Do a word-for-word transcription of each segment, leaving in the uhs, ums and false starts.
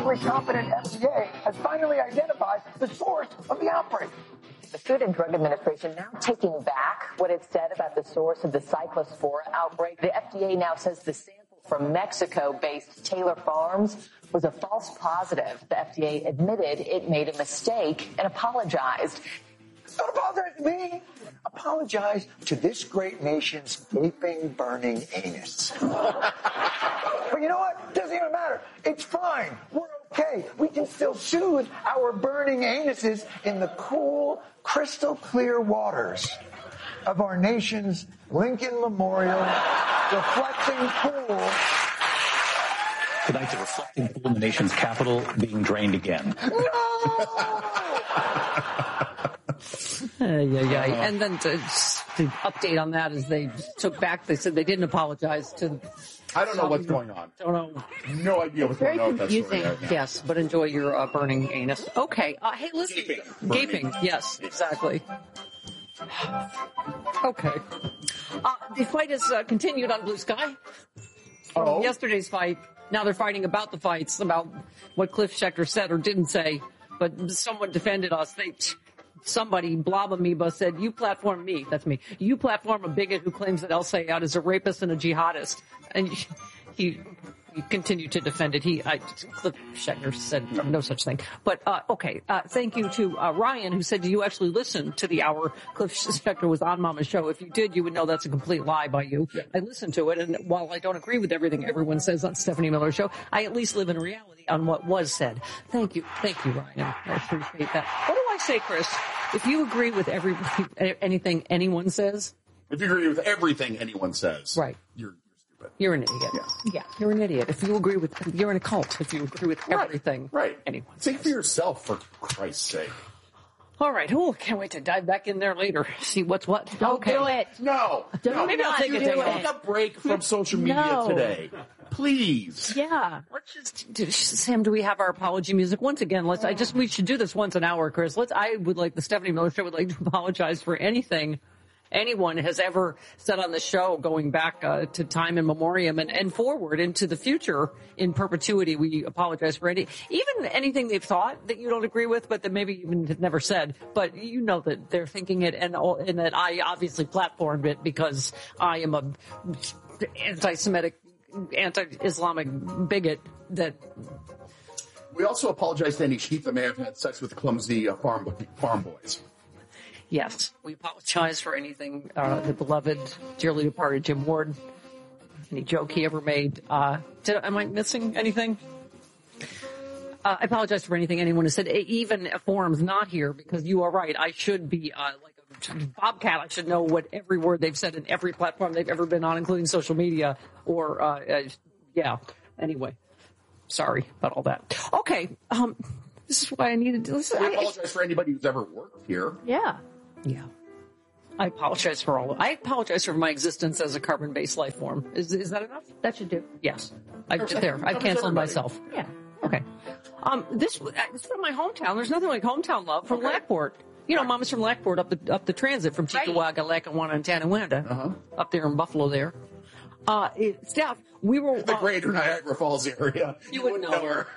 increasingly competent F D A has finally identified the source of the outbreak. The Food and Drug Administration now taking back what it said about the source of the Cyclospora outbreak. The F D A now says the sample from Mexico-based Taylor Farms was a false positive. The F D A admitted it made a mistake and apologized. Don't apologize to me. Apologize to this great nation's gaping, burning anus. But you know what? It doesn't even matter. It's fine. We're okay. We can still soothe our burning anuses in the cool, crystal clear waters of our nation's Lincoln Memorial reflecting pool. Tonight, the reflecting pool in the nation's capital being drained again. No! Uh, yeah, yeah. And then to, the update on that is they took back, they said they didn't apologize to... I don't know what's going on. Don't know. No idea what's Very going on. confusing. That's right. Yes, but enjoy your uh, burning anus. Okay. Uh, hey, listen. Gaping. Gaping. Yes, exactly. Okay. Uh, the fight has uh, continued on Blue Sky. Oh. Yesterday's fight. Now they're fighting about the fights, about what Cliff Schecter said or didn't say. But someone defended us. They... Somebody, Blob Amoeba, said, you platform me. That's me. You platform a bigot who claims that El Sayed is a rapist and a jihadist. And he, he continued to defend it. He, I, Cliff Schecter said no such thing. But, uh, okay. Uh, thank you to, uh, Ryan, who said, do you actually listen to the hour Cliff Schecter was on Mama's show? If you did, you would know that's a complete lie by you. Yeah. I listened to it, and while I don't agree with everything everyone says on Stephanie Miller's show, I at least live in reality on what was said. Thank you. Thank you, Ryan. I appreciate that. What do I say, Chris? If you agree with every anything anyone says, if you agree with everything anyone says, right, you're, you're stupid. You're an idiot. Yeah. yeah, you're an idiot. If you agree with, you're in a cult. If you agree with right. everything, right? Anyone. Think for yourself, for Christ's sake. All right. Oh, can't wait to dive back in there later. See what's what. Don't okay. do it. No. Don't no. Maybe I'll take a day Take a break from social media no. today. Please. Yeah. Let's just, do, Sam, do we have our apology music? Once again, let's, I just, we should do this once an hour, Chris. Let's, I would like, the Stephanie Miller Show would like to apologize for anything anyone has ever said on the show going back uh, to time and memoriam and, and forward into the future in perpetuity. We apologize for any, even anything they've thought that you don't agree with, but that maybe even had never said. But you know that they're thinking it, and, and that I obviously platformed it because I am a anti-Semitic, anti-Islamic bigot that... We also apologize to any sheep that may have had sex with clumsy uh, farm farm boys. Yes, we apologize for anything uh, the beloved, dearly departed Jim Ward, any joke he ever made. Uh, did, am I missing anything? Uh, I apologize for anything anyone has said, even forums not here, because you are right. I should be uh, like a bobcat. I should know what every word they've said in every platform they've ever been on, including social media. Or, uh, uh, yeah, anyway. Sorry about all that. Okay, um, this is why I needed to listen. I apologize for anybody who's ever worked here. Yeah. Yeah. I apologize for all of I apologize for my existence as a carbon-based life form. Is is that enough? That should do. Yes. I did there. I've canceled myself. Yeah. Okay. Um, this it's from my hometown. There's nothing like hometown love from okay. Lackport. You know, Mama's from Lackport up the up the transit from Chickawaga, right. Lackawanna, and Tonawanda. Uh-huh. Up there in Buffalo there. Uh, it, Steph, we were... The uh, greater Niagara Falls area. You, you wouldn't know, know her.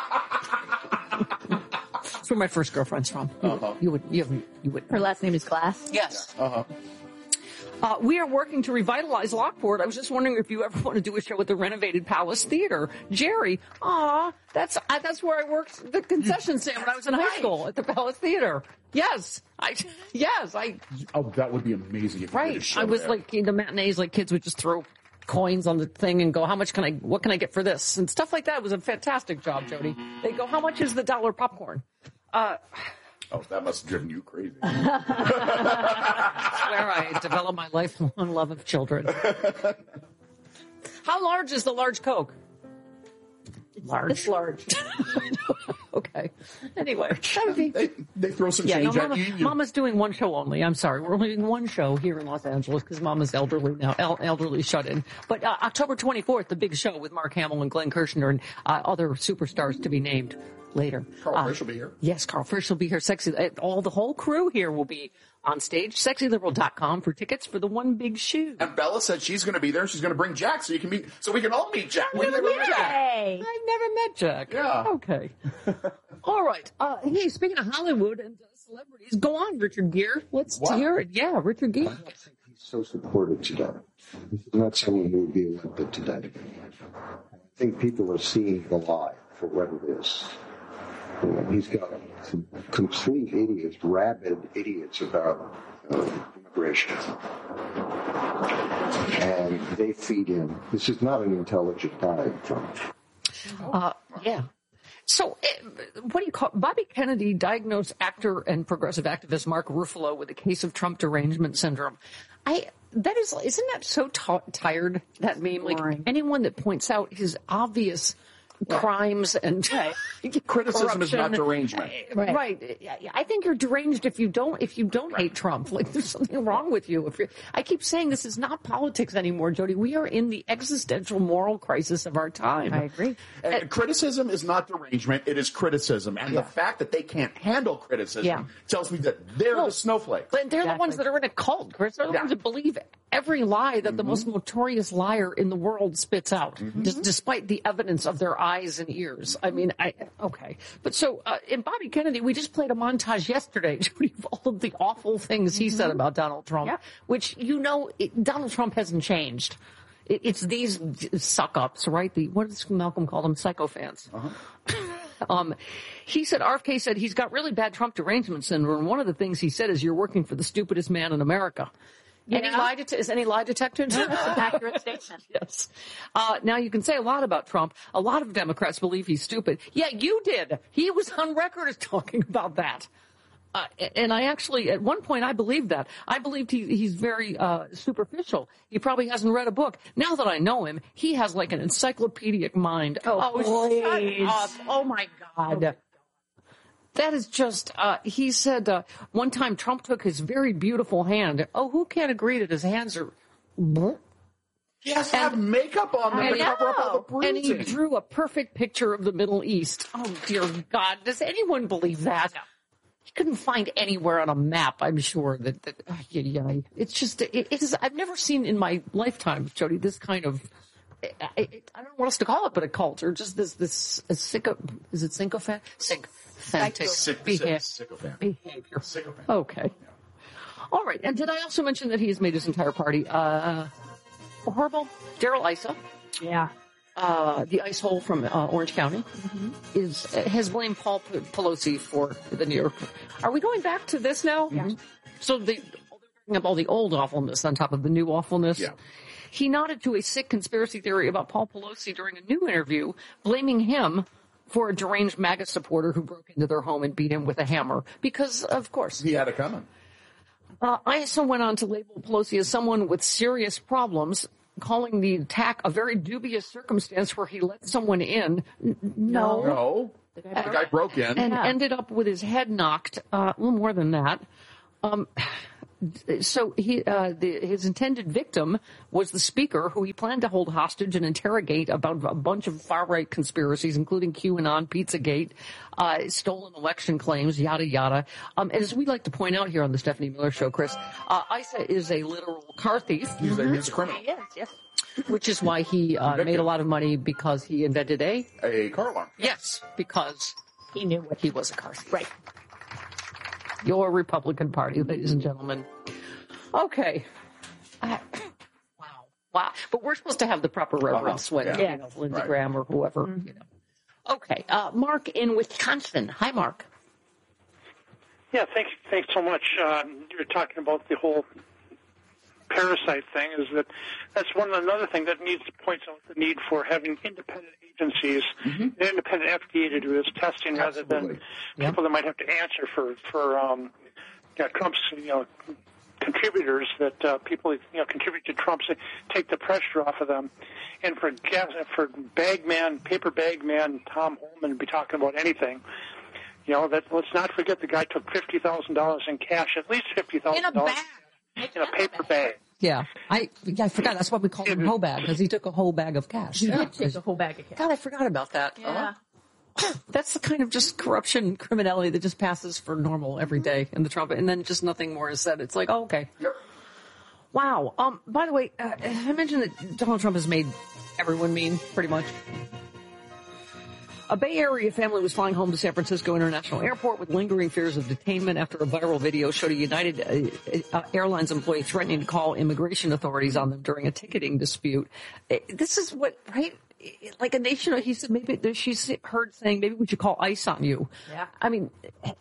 That's where my first girlfriend's from. You, uh-huh. you would, you, you, you would. Her last name is Glass? Yes. Uh-huh. Uh, we are working to revitalize Lockport. I was just wondering if you ever want to do a show at the renovated Palace Theater. Jerry, aw, that's, uh, that's where I worked the concession stand when I was in high school at the Palace Theater. Yes. I, yes, I. Oh, that would be amazing if you right. did a show I was there. like, in the matinees, like kids would just throw coins on the thing and go, how much can I, what can I get for this? And stuff like that. It was a fantastic job, Jody. They go, how much is the dollar popcorn? Uh, oh, that must have driven you crazy. That's where I developed my lifelong love of children. How large is the large Coke? Large. It's large. Okay. Anyway, that would be. They, they throw some yeah, change no, at Mama, you. Mama's doing one show only. I'm sorry. We're only doing one show here in Los Angeles because Mama's elderly now, el- elderly shut in. But uh, October twenty-fourth, the big show with Mark Hamill and Glenn Kirshner and uh, other superstars to be named later. Carl uh, Frisch will be here. Yes, Carl Frisch will be here. Sexy. All the whole crew here will be on stage. sexy liberal dot com for tickets for the one big shoe. And Bella said she's going to be there. She's going to bring Jack so you can meet, so we can all meet Jack. I've never met Jack. I've never met Jack. Yeah. Okay. All right. Uh, hey, speaking of Hollywood and uh, celebrities, go on, Richard Gere. Let's Wow. hear it. Yeah, Richard Gere. I don't think he's so supported today. This is not someone who would be elected today. I think people are seeing the lie for what it is. You know, he's got some complete idiots, rabid idiots about uh, immigration. And they feed in. This is not an intelligent guy, Trump. Uh, yeah. So, uh, what do you call Bobby Kennedy diagnosed actor and progressive activist Mark Ruffalo with a case of Trump derangement syndrome. I that is isn't that so t- tired that meme? Like Boring. anyone that points out his obvious crimes and Criticism is not corruption. derangement. Right. Right. I think you're deranged if you don't if you don't hate Trump. Like there's something wrong with you. If you're, I keep saying this is not politics anymore, Jody. We are in the existential moral crisis of our time. I agree. Uh, criticism is not derangement, it is criticism. And the fact that they can't handle criticism Yeah. tells me that they're Well, the snowflake. But they're the Exactly. ones that are in a cult, Chris. They're the Yeah. ones that believe every lie that the Mm-hmm. most notorious liar in the world spits out, Mm-hmm. just despite the evidence of their eyes and ears. I mean, I okay. But so uh, in Bobby Kennedy, we just played a montage yesterday Jody, of all of the awful things he said about Donald Trump, Yeah. which, you know, it, Donald Trump hasn't changed. It, it's these suck-ups, right? The what does Malcolm call them? Psychophants. Um, he said, R F K said he's got really bad Trump derangement syndrome. One of the things he said is you're working for the stupidest man in America. Any Yeah. lie det- is any lie detected? That's an accurate statement. Yes. Uh, now you can say a lot about Trump. A lot of Democrats believe he's stupid. Yeah, you did. He was on record as talking about that. Uh, and I actually, at one point, I believed that. I believed he, he's very uh, superficial. He probably hasn't read a book. Now that I know him, he has like an encyclopedic mind. Oh, please. shut up. Oh, my God. That is just, uh, he said uh, one time Trump took his very beautiful hand. Oh, who can't agree that his hands are... He has to have makeup on them I to cover up all the know. And he bruising. drew a perfect picture of the Middle East. Oh, dear God. Does anyone believe that? He couldn't find anywhere on a map, I'm sure, that, that uh, yeah, yeah. It's just, it, it is, I've never seen in my lifetime, Jody, this kind of, I, I, I don't know what else to call it, but a cult, or just this, this, a synco, is it sycophant? Sycophantic Syc- behavior. sycophant. behavior. Sycophant. Okay. All right. And did I also mention that he has made his entire party, uh, horrible? Daryl Issa. Yeah. Uh, the ice hole from uh, Orange County is has blamed Paul P- Pelosi for the New York. Are we going back to this now? Yeah. So the, they're bringing up all the old awfulness on top of the new awfulness. Yeah. He nodded to a sick conspiracy theory about Paul Pelosi during a new interview, blaming him for a deranged MAGA supporter who broke into their home and beat him with a hammer. Because, of course. He had it coming. Uh, Issa went on to label Pelosi as someone with serious problems, calling the attack a very dubious circumstance where he let someone in. N- no. No. The guy broke in. And Yeah. ended up with his head knocked, uh, a little more than that. Um, so he, uh, the, his intended victim was the speaker who he planned to hold hostage and interrogate about a bunch of far-right conspiracies, including QAnon, Pizzagate, uh, stolen election claims, yada, yada. Um, and as we like to point out here on the Stephanie Miller Show, Chris, uh, Issa is a literal car thief, He's, a, he's a criminal. Yes, yes. which is why he uh, Convicted. made a lot of money because he invented a... A car alarm. Yes, because He knew what he was a car thief. Right. Your Republican Party, ladies and gentlemen. Okay. I, wow. Wow. But we're supposed to have the proper reverence Uh-huh. when, Yeah. you know, Lindsey Right. Graham or whoever, you know. Okay. Uh, Mark in Wisconsin. Hi, Mark. Yeah, thanks. Thanks so much. Uh, you're talking about the whole parasite thing. Is that that's one another thing that needs to point out the need for having independent agencies, an independent F D A to do this testing rather than Absolutely. Yeah. people that might have to answer for for um, you know, Trump's you know contributors that uh, people you know contribute to Trump, so take the pressure off of them. And for gas, for bag man, paper bag man Tom Holman to be talking about anything. You know, that, let's not forget the guy took fifty thousand dollars in cash, at least fifty thousand dollars in a paper bag. Yeah. I yeah, I forgot. That's why we called him Hoe Bag, because he took a whole bag of cash. You Yeah. did take a whole bag of cash. God, I forgot about that. Yeah. That's the kind of just corruption and criminality that just passes for normal every day in the Trump, and then just nothing more is said. It's like, oh, okay. Yep. Wow. Um. By the way, uh, I mentioned that Donald Trump has made everyone mean, pretty much. A Bay Area family was flying home to San Francisco International Airport with lingering fears of detainment after a viral video showed a United uh, uh, Airlines employee threatening to call immigration authorities on them during a ticketing dispute. This is what, right? Like a nation, he said, maybe she's heard saying, maybe we should call ICE on you. Yeah. I mean,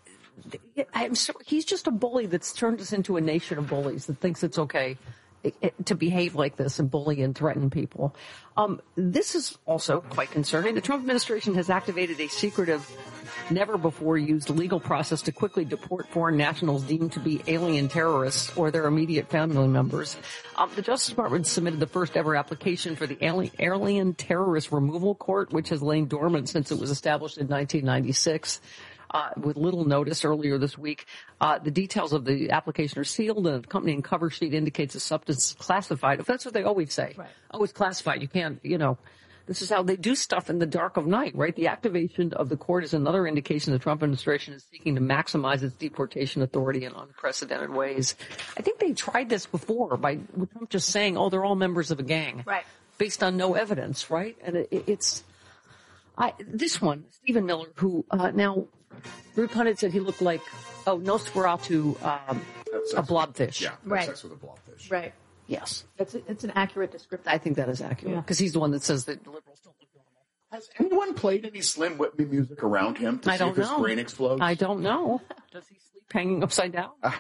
I'm so, he's just a bully that's turned us into a nation of bullies that thinks it's okay to behave like this and bully and threaten people. Um, this is also quite concerning. The Trump administration has activated a secretive, never-before-used legal process to quickly deport foreign nationals deemed to be alien terrorists or their immediate family members. Um, the Justice Department submitted the first-ever application for the Alien, Alien Terrorist Removal Court, which has lain dormant since it was established in nineteen ninety-six. Uh, with little notice earlier this week. Uh, the details of the application are sealed, and an accompanying cover sheet indicates the substance is classified. That's what they always say. Right. Oh, it's classified. You can't, you know, this is how they do stuff in the dark of night, right? The activation of the court is another indication the Trump administration is seeking to maximize its deportation authority in unprecedented ways. I think they tried this before by with Trump just saying, oh, they're all members of a gang. Right. Based on no evidence, right? And it, it's, I, this one, Stephen Miller, who, uh, now, Rude Pundit said he looked like, oh, Nosferatu, um, a blobfish. Yeah, Right. sex with a blobfish. Right. Yes. It's it's an accurate description. I think that is accurate. Yeah. Because he's the one that says that liberals don't look normal. Has anyone played any Slim Whitney music around him to I see don't if his know. brain explodes? I don't know. Does he sleep hanging upside down? Ah.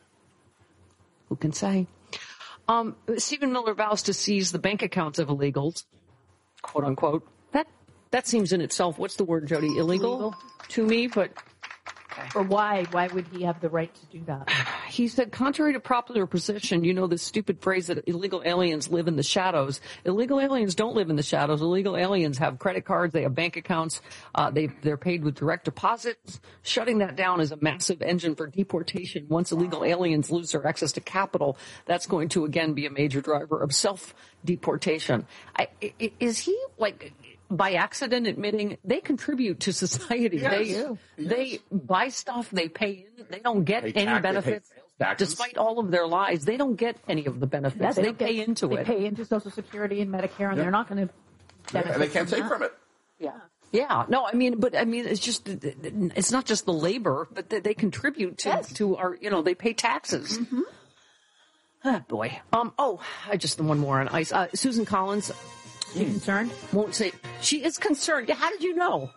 Who can say? Um, Stephen Miller vows to seize the bank accounts of illegals, quote unquote. That that seems in itself, what's the word, Jody? Illegal, Illegal. to me, but Or why? Why would he have the right to do that? he said, contrary to popular perception, you know this stupid phrase that illegal aliens live in the shadows. Illegal aliens don't live in the shadows. Illegal aliens have credit cards. They have bank accounts. Uh, they, they're paid with direct deposits. Shutting that down is a massive engine for deportation. Once illegal aliens lose their access to capital, that's going to, again, be a major driver of self-deportation. I, I, is he, like... by accident admitting they contribute to society. Yes. They Yes. they buy stuff, they pay in, they don't get They any tax- they pay benefits. sales taxes. Despite all of their lies, they don't get any of the benefits. Yeah, they don't pay get- into they it. pay into Social Security and Medicare, and Yeah. they're not going to benefit. And they can't take that. from it. Yeah. Yeah. No, I mean, but I mean, it's just, it's not just the labor, but they, they contribute to, Yes. to our, you know, they pay taxes. Mm-hmm. Ah, boy. Um, oh, I just, one more on ICE. Uh, Susan Collins You concerned? won't say, she is concerned. Yeah, how did you know?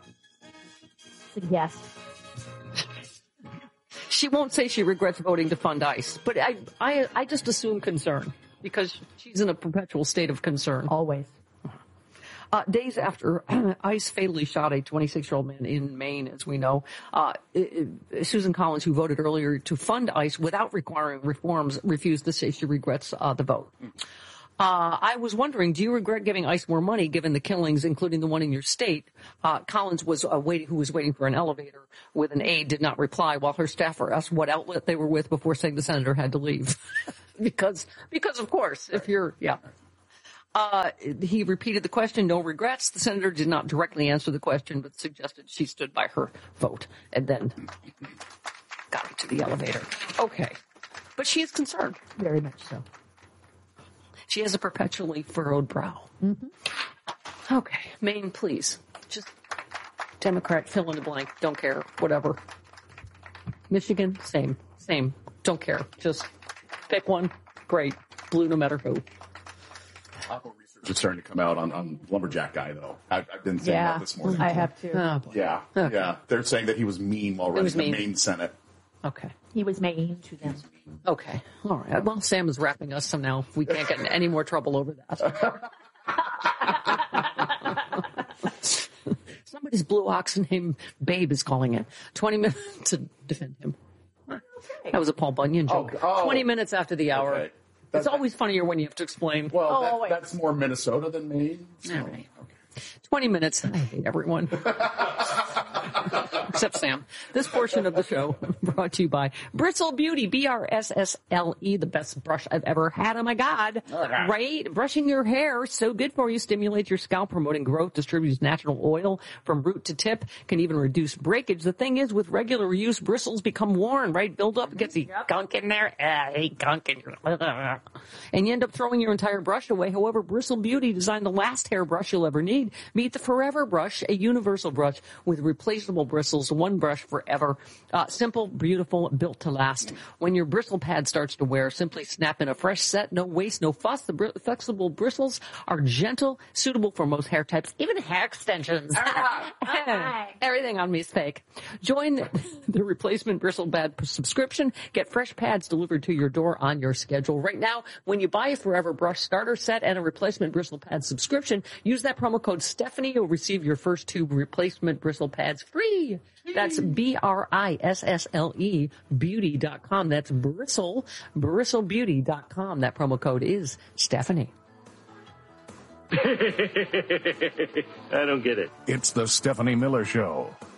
Yes. She won't say she regrets voting to fund ICE, but I, I, I just assume concern because she's in a perpetual state of concern. Always. Uh, days after ICE fatally shot a twenty-six-year-old man in Maine, as we know, uh, it, it, Susan Collins, who voted earlier to fund ICE without requiring reforms, refused to say she regrets uh, the vote. Uh, I was wondering, do you regret giving ICE more money given the killings, including the one in your state? Uh, Collins was uh, waiting, who was waiting for an elevator with an aide, did not reply while her staffer asked what outlet they were with before saying the senator had to leave. because, because of course, if you're, yeah. Uh, he repeated the question, no regrets. The senator did not directly answer the question, but suggested she stood by her vote and then got into the elevator. Okay. But she is concerned. Very much so. She has a perpetually furrowed brow. Mm-hmm. Okay. Maine, please. Just Democrat, fill in the blank. Don't care. Whatever. Michigan, same. Same. Don't care. Just pick one. Great. Blue no matter who. Aqua research is starting to come out on, on Lumberjack Guy, though. I've, I've been saying Yeah, that this morning. I have to. Oh, boy. Yeah, Okay. yeah. They're saying that he was mean while running was the mean. Maine Senate. Okay. He was mean to them. Okay. All right. Well, Sam is wrapping us, so now we can't get in any more trouble over that. Somebody's blue ox named Babe is calling in. twenty minutes to defend him. That was a Paul Bunyan joke. Oh, oh. twenty minutes after the hour. Okay. It's That- always funnier when you have to explain. Well, Oh, that, wait. that's more Minnesota than Maine. So. All right. twenty minutes. I hate everyone. Except Sam. This portion of the show Brought to you by Bristle Beauty, B R S S L E, the best brush I've ever had. Oh, my God. Oh, God. Right? Brushing your hair, so good for you. Stimulates your scalp, promoting growth, distributes natural oil from root to tip, can even reduce breakage. The thing is, with regular use, bristles become worn, right? Build up, gets the yep. gunk in there. Ah, I hate gunk in your... And you end up throwing your entire brush away. However, Bristle Beauty designed the last hairbrush you'll ever need. Meet the Forever Brush, a universal brush with replaceable bristles, one brush forever. Uh, simple, beautiful, built to last. When your bristle pad starts to wear, simply snap in a fresh set. No waste, no fuss. The br- flexible bristles are gentle, suitable for most hair types, even hair extensions. Oh, okay. Everything on me is fake. Join the replacement bristle pad subscription. Get fresh pads delivered to your door on your schedule. Right now, when you buy a Forever Brush starter set and a replacement bristle pad subscription, use that promo code Stephanie. You'll receive your first two replacement bristle pads free. That's B R I S S L E beauty dot com. That's Bristle, bristle beauty dot com. That promo code is Stephanie. I don't get it. It's the Stephanie Miller Show.